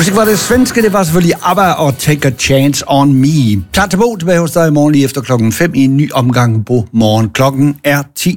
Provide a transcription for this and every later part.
Musik var det svenske, det var selvfølgelig ABBA og Take a Chance on Me. Klar til bo tilbage hos dig i morgen lige efter 5:00 i en ny omgang på morgen. Klokken er 10.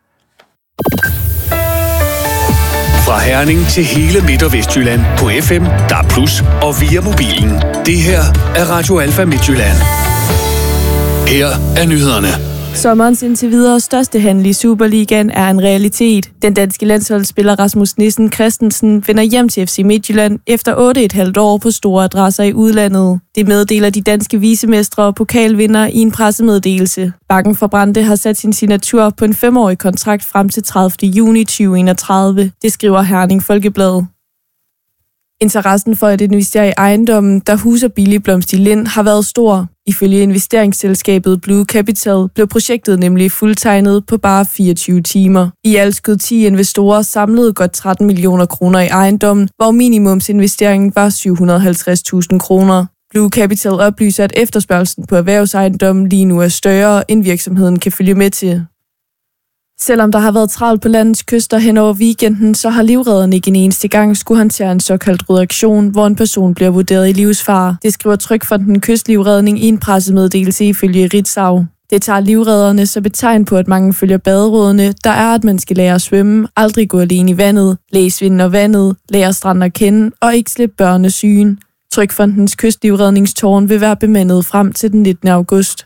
Fra Herning til hele Midt- og Vestjylland på FM, DAB+, og via mobilen. Det her er Radio Alfa Midtjylland. Her er nyhederne. Sommerens indtil videre største handel i Superligaen er en realitet. Den danske landsholdsspiller Rasmus Nissen Christensen vender hjem til FC Midtjylland efter 8,5 år på store adresser i udlandet. Det meddeler de danske vicemestre og pokalvinder i en pressemeddelelse. Bakken for Brande har sat sin signatur på en 5-årig kontrakt frem til 30. juni 2031. Det skriver Herning Folkeblad. Interessen for at investere i ejendommen, der huser billig blomst i Lind, har været stor. Ifølge investeringsselskabet Blue Capital blev projektet nemlig fuldtegnet på bare 24 timer. I alt skød 10 investorer samlede godt 13 millioner kroner i ejendommen, hvor minimumsinvesteringen var 750.000 kroner. Blue Capital oplyser, at efterspørgslen på erhvervsejendommen lige nu er større, end virksomheden kan følge med til. Selvom der har været travlt på landets kyster hen over weekenden, så har livredderne ikke en eneste gang skulle håndtere en såkaldt redaktion, hvor en person bliver vurderet i livsfare. Det skriver Trygfonden Kystlivredning i en pressemeddelelse ifølge Ritzau. Det tager livredderne som et tegn på, at mange følger baderådene, der er, at man skal lære at svømme, aldrig gå alene i vandet, læse vinden og vandet, lære stranden at kende og ikke slippe børnesygen. Trygfondens Kystlivredningstårn vil være bemandet frem til den 19. august.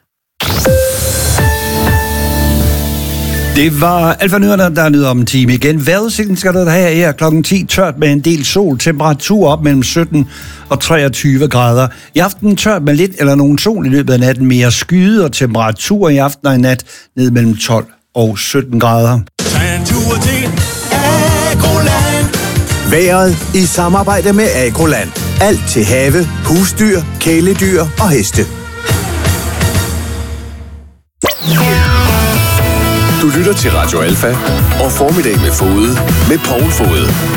Det var Alfa Nyhederne, der nyder om en time igen. Vejrudsigten skal der have her klokken 10. Tørt med en del sol. Temperatur op mellem 17 og 23 grader. I aften tørt med lidt eller nogen sol i løbet af natten. Mere skyde og temperatur i aften og i nat ned mellem 12 og 17 grader. Vejret i samarbejde med Agroland. Alt til have, husdyr, kæledyr og heste. Du lytter til Radio Alfa og Formiddag med Fode med Poul Fode.